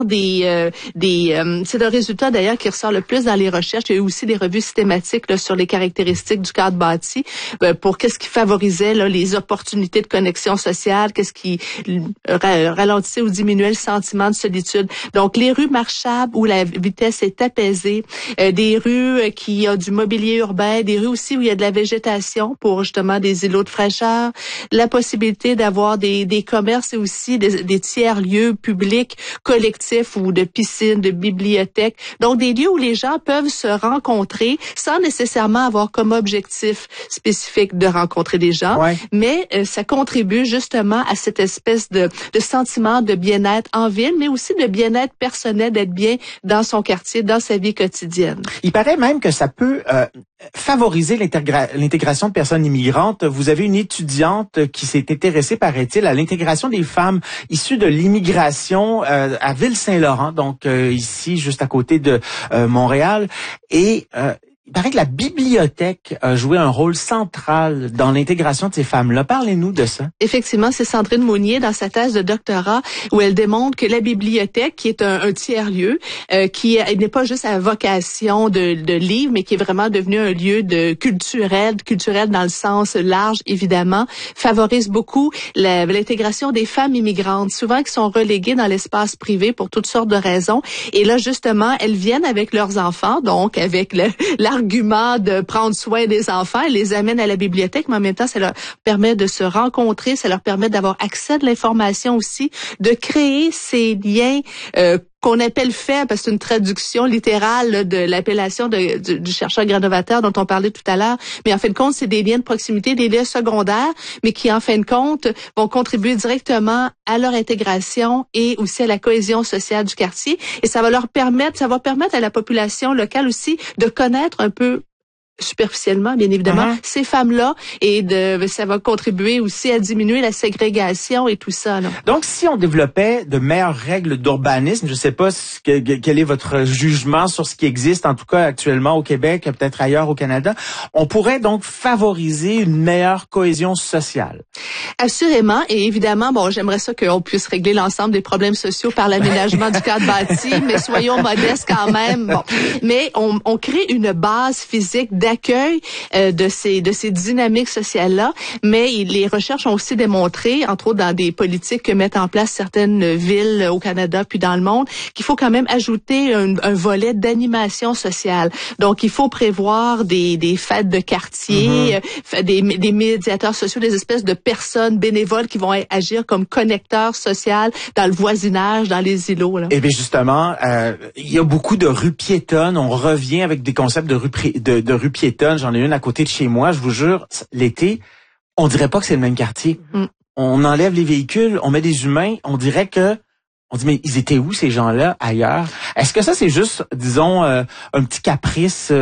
c'est le résultat d'ailleurs qui ressort le plus dans les recherches. Il y a eu aussi des revues systématiques là, sur les caractéristiques du cadre bâti pour qu'est-ce qui favorisait là, les opportunités de connexion sociale, qu'est-ce qui ralentissait ou diminuait le sentiment de solitude. Donc les rues marchables où la vitesse est apaisée, des rues qui ont du mobilier urbain, des rues aussi où il y a de la végétation pour justement des îlots de fraîcheur, la possibilité d'avoir des commerces et aussi des tiers-lieux publics, collectifs ou de piscines, de bibliothèques. Donc, des lieux où les gens peuvent se rencontrer sans nécessairement avoir comme objectif spécifique de rencontrer des gens. Ouais. Mais ça contribue justement à cette espèce de sentiment de bien-être en ville, mais aussi de bien-être personnel, d'être bien dans son quartier, dans sa vie quotidienne. Il paraît même que ça peut favoriser l'intégration de personnes immigrantes. Vous avez une étudiante qui s'est intéressée, paraît-il, à l'intégration des femmes issues de l'immigration à Ville-Saint-Laurent, donc ici, juste à côté de Montréal. Et il paraît que la bibliothèque a joué un rôle central dans l'intégration de ces femmes-là. Parlez-nous de ça. Effectivement, c'est Sandrine Mounier dans sa thèse de doctorat où elle démontre que la bibliothèque, qui est un tiers-lieu, qui n'est pas juste à vocation de livres, mais qui est vraiment devenu un lieu de culturel dans le sens large, évidemment, favorise beaucoup l'intégration des femmes immigrantes, souvent qui sont reléguées dans l'espace privé pour toutes sortes de raisons. Et là, justement, elles viennent avec leurs enfants, donc avec l'argument de prendre soin des enfants, elles les amènent à la bibliothèque, mais en même temps, ça leur permet de se rencontrer, ça leur permet d'avoir accès à de l'information aussi, de créer ces liens qu'on appelle faits, parce que c'est une traduction littérale là, de l'appellation du chercheur Granovateur dont on parlait tout à l'heure. Mais en fin de compte, c'est des liens de proximité, des liens secondaires, mais qui en fin de compte vont contribuer directement à leur intégration et aussi à la cohésion sociale du quartier. Et ça va permettre à la population locale aussi de connaître un peu superficiellement, bien évidemment, ces femmes-là, et ça va contribuer aussi à diminuer la ségrégation et tout ça. Là. Donc, si on développait de meilleures règles d'urbanisme, je ne sais pas quel est votre jugement sur ce qui existe, en tout cas actuellement au Québec, peut-être ailleurs au Canada, on pourrait donc favoriser une meilleure cohésion sociale. Assurément, et évidemment, bon, j'aimerais ça qu'on puisse régler l'ensemble des problèmes sociaux par l'aménagement du cadre bâti, mais soyons modestes quand même. Bon, mais on crée une base physique d'accueil de ces dynamiques sociales-là, mais les recherches ont aussi démontré, entre autres dans des politiques que mettent en place certaines villes au Canada puis dans le monde, qu'il faut quand même ajouter un volet d'animation sociale. Donc, il faut prévoir des fêtes de quartier, des médiateurs sociaux, des espèces de personnes bénévoles qui vont agir comme connecteurs sociaux dans le voisinage, dans les îlots. Là. Et bien justement, il y a beaucoup de rues piétonnes. On revient avec des concepts de rues piétonnes. J'en ai une à côté de chez moi. Je vous jure, l'été, on dirait pas que c'est le même quartier. On enlève les véhicules, on met des humains. On dirait que on dit, mais ils étaient où, ces gens-là, ailleurs? Est-ce que ça, c'est juste, disons, un petit caprice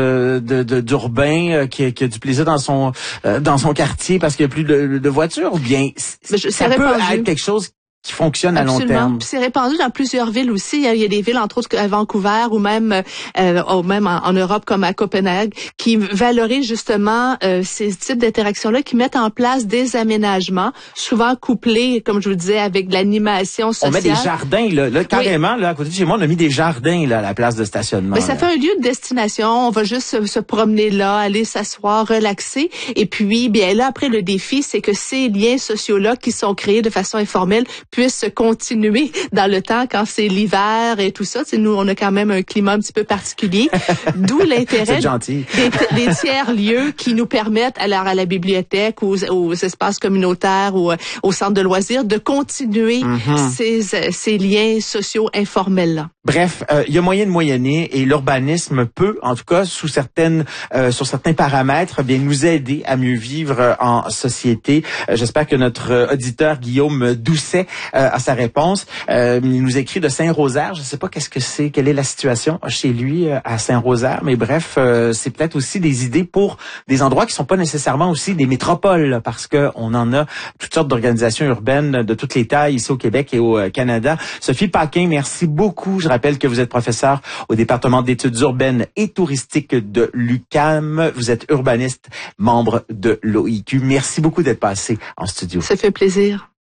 d'urbain qui a du plaisir dans son quartier parce qu'il n'y a plus de voitures? Ou bien ça peut être quelque chose qui fonctionne à long terme. Puis c'est répandu dans plusieurs villes aussi. Il y a des villes, entre autres à Vancouver ou même en Europe comme à Copenhague, qui valorisent justement ces types d'interactions-là, qui mettent en place des aménagements, souvent couplés, comme je vous disais, avec de l'animation sociale. On met des jardins, là carrément, là, à côté de chez moi, on a mis des jardins là à la place de stationnement. Mais ça fait un lieu de destination. On va juste se promener là, aller s'asseoir, relaxer. Et puis, bien là, après, le défi, c'est que ces liens sociaux-là qui sont créés de façon informelle puisse continuer dans le temps quand c'est l'hiver et tout ça. T'sais, nous, on a quand même un climat un petit peu particulier. D'où l'intérêt des tiers-lieux qui nous permettent, alors à la bibliothèque, aux espaces communautaires ou au centre de loisirs, de continuer ces liens sociaux informels-là. Bref, il y a moyen de moyenner et l'urbanisme peut, en tout cas, sur certains paramètres, bien nous aider à mieux vivre en société. J'espère que notre auditeur Guillaume Doucet à sa réponse. Il nous écrit de Saint-Rosaire. Je ne sais pas quelle est la situation chez lui à Saint-Rosaire, mais bref, c'est peut-être aussi des idées pour des endroits qui sont pas nécessairement aussi des métropoles, parce que on en a toutes sortes d'organisations urbaines de toutes les tailles ici au Québec et au Canada. Sophie Paquin, merci beaucoup. Je rappelle que vous êtes professeure au département d'études urbaines et touristiques de l'UQAM. Vous êtes urbaniste, membre de l'OIQ. Merci beaucoup d'être passé en studio. Ça fait plaisir.